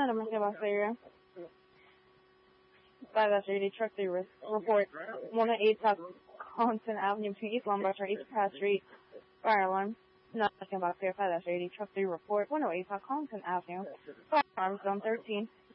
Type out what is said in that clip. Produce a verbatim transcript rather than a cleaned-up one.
Another Monkey Box area. five after eighty, truck three report. one oh eight South Collington Avenue between East Lombard or East Pass Street. Fire alarm. Another Monkey Box area. five after eighty, truck three report. one oh eight South Collington Avenue. Fire alarm zone thirteen.